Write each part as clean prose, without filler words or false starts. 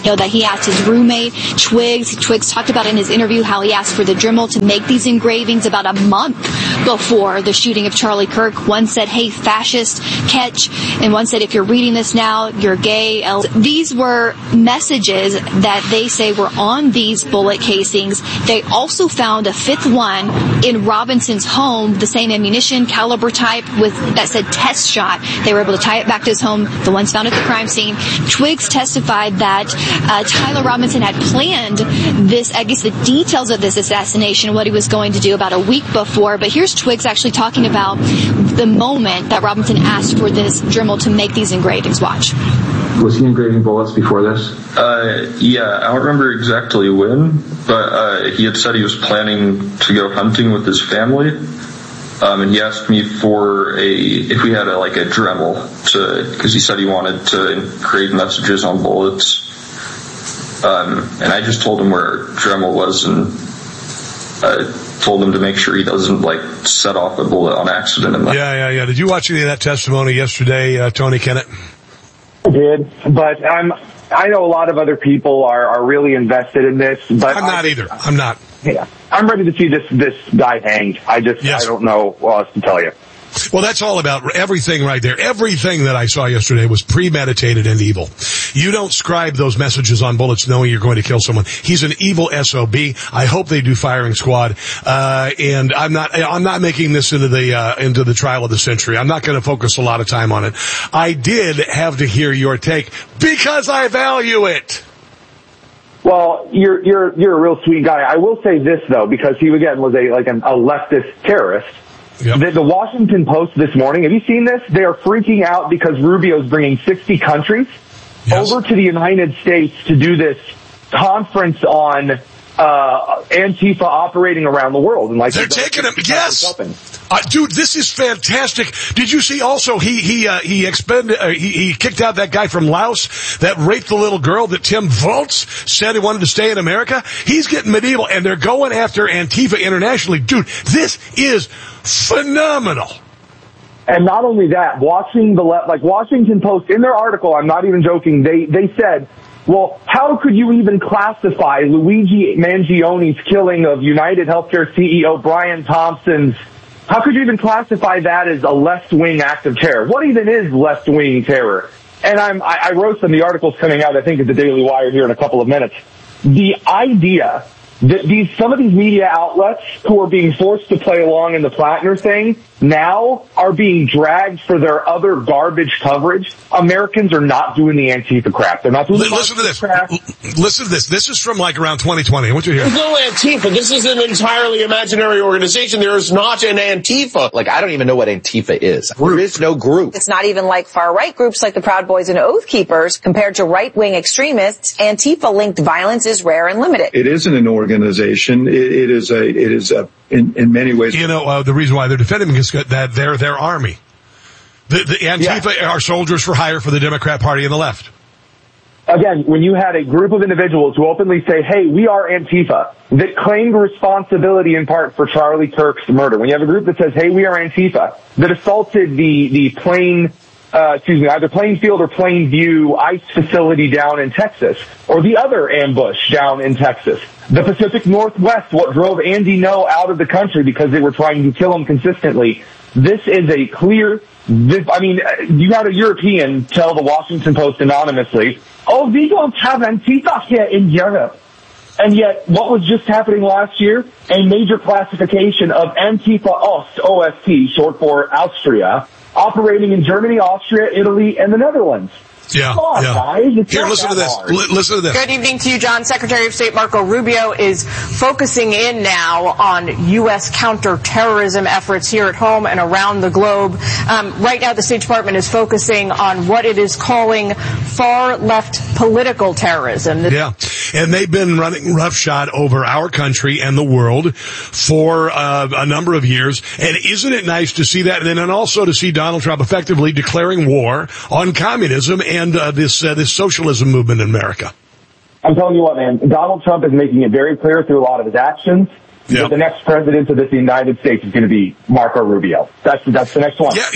that he asked his roommate, Twiggs. Twiggs talked about in his interview how he asked for the Dremel to make these engravings about a month before the shooting of Charlie Kirk. One said, "Hey, fascist, catch," and one said, "If you're reading this now, you're gay." These were messages that they say were on these bullet casings. They also found a fifth one in Robinson's home, the same ammunition caliber type that said test shot. They were able to tie it back to his home, the ones found at the crime scene. Twiggs testified that Tyler Robinson had planned this, I guess the details of this assassination, what he was going to do about a week before. But here's Twiggs actually talking about the moment that Robinson asked for this Dremel to make these engravings. Watch. Was he engraving bullets before this? Yeah, I don't remember exactly when, but he had said he was planning to go hunting with his family. And he asked me for if we had a Dremel because he said he wanted to engrave messages on bullets. And I just told him where Dremel was and told him to make sure he doesn't set off a bullet on accident. Yeah. Did you watch any of that testimony yesterday, Tony Kennett? I did, but I know a lot of other people are really invested in this, but I'm not either. I'm not. Yeah, I'm ready to see this guy hanged. I don't know what else to tell you. Well, that's all about everything right there. Everything that I saw yesterday was premeditated and evil. You don't scribe those messages on bullets knowing you're going to kill someone. He's an evil SOB. I hope they do firing squad. And I'm not making this into the trial of the century. I'm not going to focus a lot of time on it. I did have to hear your take because I value it. Well, you're a real sweet guy. I will say this though, because he again was a leftist terrorist. Yep. The Washington Post this morning, have you seen this? They are freaking out because Rubio's bringing 60 countries over to the United States to do this conference on Antifa operating around the world. And they're taking him. Yes. Dude, this is fantastic. Did you see also he kicked out that guy from Laos that raped the little girl that Tim Volz said he wanted to stay in America? He's getting medieval and they're going after Antifa internationally. Dude, this is phenomenal. And not only that, watching Washington Post in their article, I'm not even joking, they said, well, how could you even classify Luigi Mangione's killing of United Healthcare CEO Brian Thompson's, how could you even classify that as a left-wing act of terror? What even is left-wing terror? And I wrote some of the articles coming out, I think, at the Daily Wire here in a couple of minutes. The idea that some of these media outlets who are being forced to play along in the Plattner thing now are being dragged for their other garbage coverage. Americans are not doing the Antifa crap. They're not doing Listen to this. Crap. Listen to this. This is from around 2020. I want you to hear. There's no Antifa. This is an entirely imaginary organization. There is not an Antifa. I don't even know what Antifa is. There is no group. It's not even like far-right groups like the Proud Boys and Oath Keepers. Compared to right-wing extremists, Antifa-linked violence is rare and limited. It isn't an organization. It is in many ways. The reason why they're defending him is that they're their army. The Antifa are soldiers for hire for the Democrat Party and the left. Again, when you had a group of individuals who openly say, hey, we are Antifa, that claimed responsibility in part for Charlie Kirk's murder, when you have a group that says, hey, we are Antifa, that assaulted the either Plainfield or Plainview ICE facility down in Texas, or the other ambush down in Texas, the Pacific Northwest, what drove Andy Ngo out of the country because they were trying to kill him consistently. This is a clear, you had a European tell the Washington Post anonymously, oh, we don't have Antifa here in Europe. And yet, what was just happening last year? A major classification of Antifa Ost, OST, short for Austria, operating in Germany, Austria, Italy, and the Netherlands. Yeah. Come on, guys. Here, listen to this. Listen to this. Good evening to you, John. Secretary of State Marco Rubio is focusing in now on U.S. counterterrorism efforts here at home and around the globe. Right now, the State Department is focusing on what it is calling far-left political terrorism. Yeah. And they've been running roughshod over our country and the world for a number of years. And isn't it nice to see that? And then also to see Donald Trump effectively declaring war on communism and this socialism movement in America. I'm telling you what, man, Donald Trump is making it very clear through a lot of his actions that the next president of this United States is going to be Marco Rubio. That's the next one. Yeah,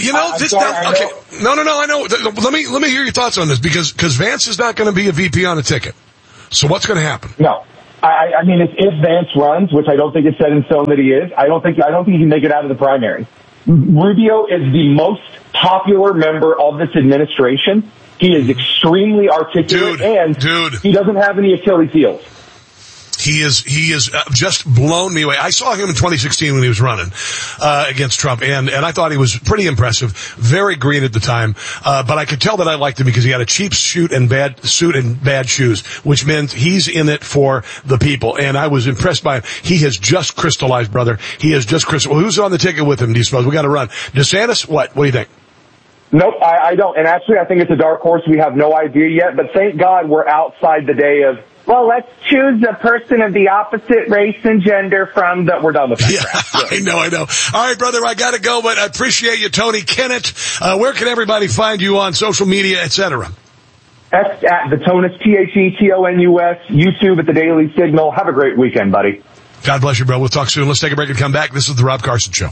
No, I know. Let me hear your thoughts on this because Vance is not going to be a VP on a ticket. So what's going to happen? No. I mean, if Vance runs, which I don't think is set in stone that he is, I don't think he can make it out of the primary. Rubio is the most popular member of this administration. He is extremely articulate, and he doesn't have any Achilles heels. He is just blown me away. I saw him in 2016 when he was running against Trump, and I thought he was pretty impressive. Very green at the time, but I could tell that I liked him because he had a cheap suit and bad shoes, which meant he's in it for the people. And I was impressed by him. He has just crystallized, brother. He has just crystallized. Well, who's on the ticket with him? Do you suppose we got to run DeSantis? What do you think? Nope, I don't. And actually, I think it's a dark horse. We have no idea yet. But thank God we're outside the day of, well, let's choose a person of the opposite race and gender from the... We're done with that. Yeah, I know. All right, brother, I got to go, but I appreciate you, Tony Kennett. Where can everybody find you on social media, etc.? At the Tonus, TheTonus, YouTube at the Daily Signal. Have a great weekend, buddy. God bless you, bro. We'll talk soon. Let's take a break and come back. This is the Rob Carson Show.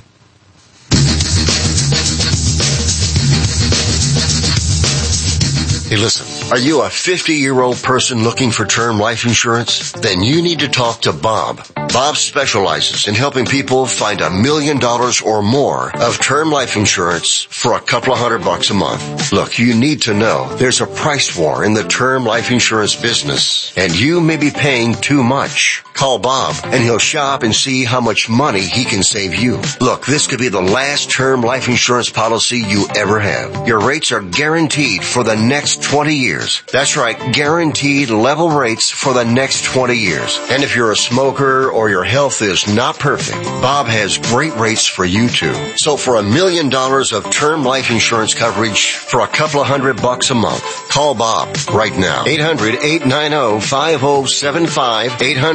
Hey, listen, are you a 50-year-old person looking for term life insurance? Then you need to talk to Bob. Bob specializes in helping people find $1 million or more of term life insurance for a couple of $100 a month. Look, you need to know there's a price war in the term life insurance business, and you may be paying too much. Call Bob, and he'll shop and see how much money he can save you. Look, this could be the last term life insurance policy you ever have. Your rates are guaranteed for the next 20 years. That's right, guaranteed level rates for the next 20 years. And if you're a smoker or your health is not perfect, Bob has great rates for you too. So for $1 million of term life insurance coverage for a couple of $100 a month, call Bob right now. 800-890-5075.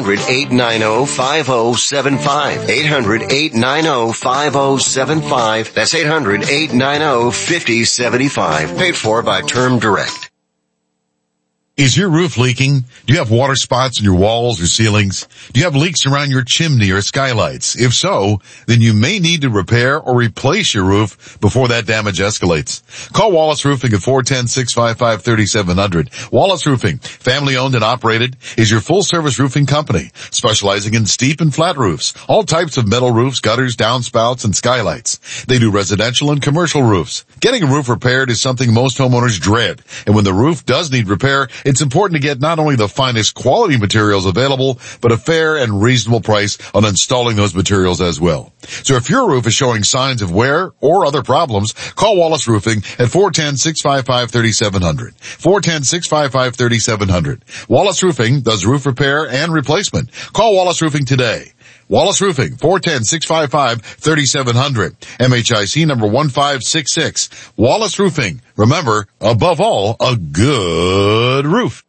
800-890-5075. 800-890-5075. That's 800-890-5075. Paid for by Term Direct. Is your roof leaking? Do you have water spots in your walls or ceilings? Do you have leaks around your chimney or skylights? If so, then you may need to repair or replace your roof before that damage escalates. Call Wallace Roofing at 410-655-3700. Wallace Roofing, family owned and operated, is your full service roofing company, specializing in steep and flat roofs, all types of metal roofs, gutters, downspouts, and skylights. They do residential and commercial roofs. Getting a roof repaired is something most homeowners dread, and when the roof does need repair, it's important to get not only the finest quality materials available, but a fair and reasonable price on installing those materials as well. So if your roof is showing signs of wear or other problems, call Wallace Roofing at 410-655-3700. 410-655-3700. Wallace Roofing does roof repair and replacement. Call Wallace Roofing today. Wallace Roofing, 410-655-3700. MHIC number 1566. Wallace Roofing. Remember, above all, a good roof.